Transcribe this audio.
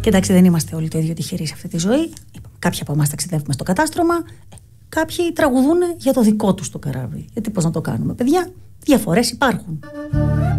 εντάξει, δεν είμαστε όλοι το ίδιο τυχεροί σε αυτή τη ζωή. Κάποιοι από εμάς ταξιδεύουμε στο κατάστρωμα. Κάποιοι τραγουδούν για το δικό τους το καράβι. Γιατί πώς να το κάνουμε, παιδιά, διαφορές υπάρχουν.